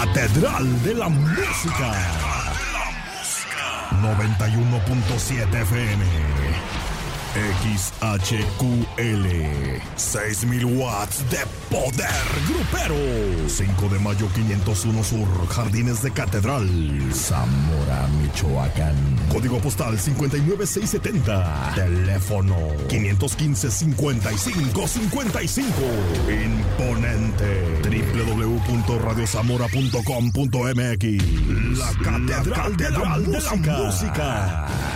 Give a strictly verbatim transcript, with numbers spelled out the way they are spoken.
Catedral de la Música. noventa y uno punto siete F M. X H Q L. seis mil watts de poder grupero. cinco de mayo quinientos uno Sur, Jardines de Catedral, Zamora, Michoacán. Código postal cincuenta y nueve seiscientos setenta. Teléfono quinientos quince, cincuenta y cinco cincuenta y cinco. Imponente. doble u doble u doble u punto radio zamora punto com punto m x. La Catedral de la Música.